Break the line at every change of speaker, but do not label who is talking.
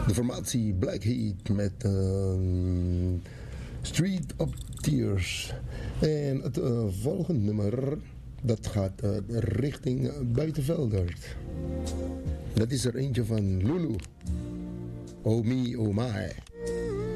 De formatie Black Heat met Street of Tears. En het volgende nummer, dat gaat richting Buitenveldert. Dat is er eentje van Lulu. Oh me, oh my.